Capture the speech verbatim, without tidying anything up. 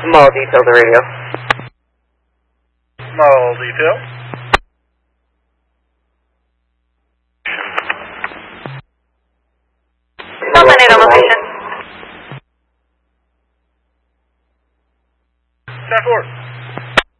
Small detail to radio. Small detail. Dominate on location. ten four.